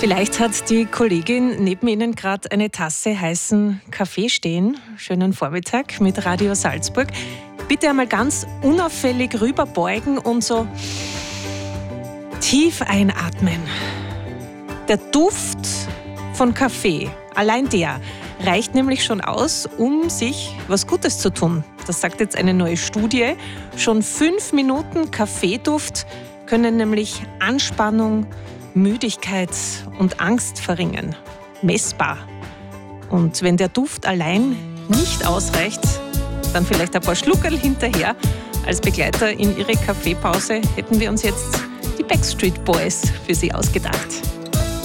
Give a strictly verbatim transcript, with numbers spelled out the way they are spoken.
Vielleicht hat die Kollegin neben Ihnen gerade eine Tasse heißen Kaffee stehen. Schönen Vormittag mit Radio Salzburg. Bitte einmal ganz unauffällig rüberbeugen und so tief einatmen. Der Duft von Kaffee, allein der, reicht nämlich schon aus, um sich was Gutes zu tun. Das sagt jetzt eine neue Studie. Schon fünf Minuten Kaffeeduft können nämlich Anspannung, Müdigkeit und Angst verringern. Messbar. Und wenn der Duft allein nicht ausreicht, dann vielleicht ein paar Schluckerl hinterher. Als Begleiter in Ihre Kaffeepause hätten wir uns jetzt die Backstreet Boys für Sie ausgedacht.